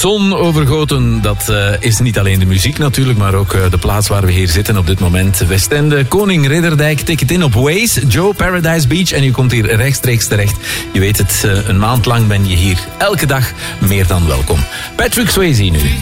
zonovergoten, dat is niet alleen de muziek natuurlijk, maar ook de plaats waar we hier zitten op dit moment. Westende, Koning Ridderdijk, tik het in op Waze, Joe, Paradise Beach en je komt hier rechtstreeks terecht. Je weet het, een maand lang ben je hier elke dag meer dan welkom. Patrick Swayze nu.